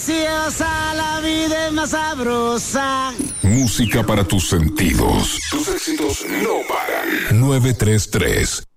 graciosa, la vida es más sabrosa. Música para tus sentidos. Tus éxitos no paran. 933